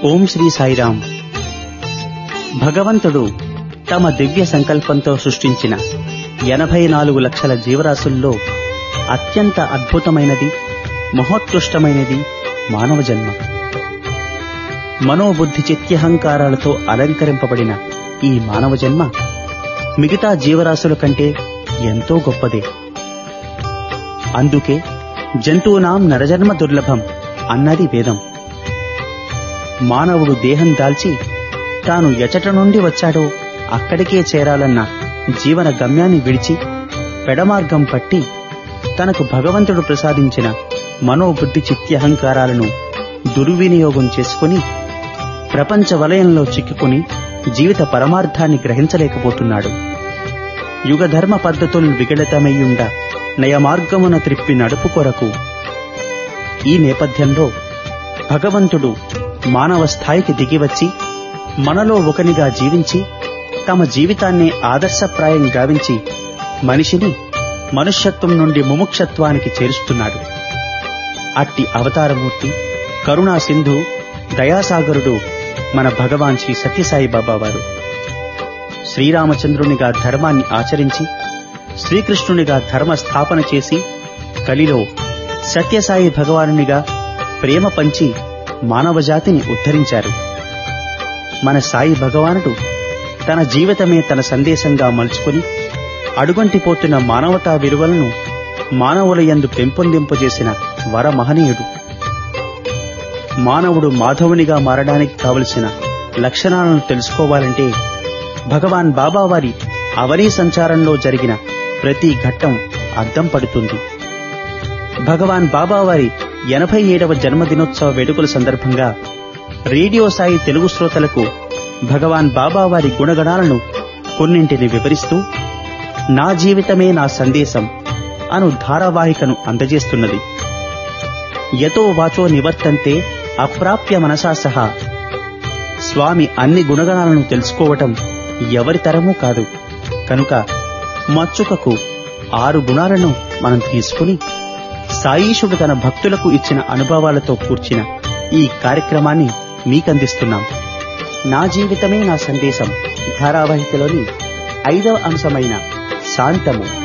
ఓం శ్రీ సాయిరాం. భగవంతుడు తమ దివ్య సంకల్పంతో సృష్టించిన 84 లక్షల జీవరాశుల్లో అత్యంత అద్భుతమైనది, మహోత్కృష్టమైనది మానవ జన్మ. మనోబుద్ధి చిత్యహంకారాలతో అలంకరింపబడిన ఈ మానవ జన్మ మిగతా జీవరాశుల కంటే ఎంతో గొప్పదే. అందుకే జంతువునాం నరజన్మ దుర్లభం అన్నది వేదం. మానవుడు దేహం దాల్చి తాను ఎచట నుండి వచ్చాడో అక్కడికే చేరాలన్న జీవన గమ్యాన్ని విడిచి పెడమార్గం పట్టి తనకు భగవంతుడు ప్రసాదించిన మనోబుద్ధి చిత్యహంకారాలను దుర్వినియోగం చేసుకుని ప్రపంచ వలయంలో చిక్కుకుని జీవిత పరమార్థాన్ని గ్రహించలేకపోతున్నాడు. యుగధర్మ పద్ధతులు విగళితమయ్యుండ నయమార్గమున త్రిప్పి నడుపు కొరకు. ఈ నేపథ్యంలో భగవంతుడు మానవ స్థాయికి దిగివచ్చి మనలో ఒకనిగా జీవించి తమ జీవితాన్నే ఆదర్శప్రాయం గావించి మనిషిని మనుష్యత్వం నుండి ముముక్షత్వానికి చేరుస్తున్నాడు. అట్టి అవతారమూర్తి, కరుణా సింధు, దయాసాగరుడు మన భగవాన్ శ్రీ సత్యసాయి బాబా వారు. శ్రీరామచంద్రునిగా ధర్మాన్ని ఆచరించి శ్రీకృష్ణునిగా ధర్మ స్థాపన చేసి కలిలో సత్యసాయి భగవానునిగా ప్రేమ పంచి మానవజాతిని ఉద్ధరించారు. మన సాయి భగవానుడు తన జీవితమే తన సందేశంగా మలుచుకుని అడుగంటిపోతున్న మానవతా విలువలను మానవుల యందు పెంపొందింపజేసిన వరమహనీయుడు. మానవుడు మాధవునిగా మారడానికి కావలసిన లక్షణాలను తెలుసుకోవాలంటే భగవాన్ బాబావారి అవనీ సంచారంలో జరిగిన ప్రతి ఘట్టం అద్దం పడుతుంది. భగవాన్ బాబావారి 87వ జన్మదినోత్సవ వేడుకల సందర్భంగా రేడియో సాయి తెలుగు శ్రోతలకు భగవాన్ బాబావారి గుణగణాలను కొన్నింటిని వివరిస్తూ నా జీవితమే నా సందేశం అను ధారావాహికను అందజేస్తున్నది. యతో వాచో నివర్తంతే అప్రాప్య మనసా సహా. స్వామి అన్ని గుణగణాలను తెలుసుకోవటం ఎవరి తరమూ కాదు. కనుక మచ్చుకకు 6 గుణాలను మనం తీసుకుని సాయీశుడు తన భక్తులకు ఇచ్చిన అనుభవాలతో కూర్చిన ఈ కార్యక్రమాన్ని మీకందిస్తున్నాం. నా జీవితమే నా సందేశం ధారావాహికలోని 5వ అంశమైన శాంతము.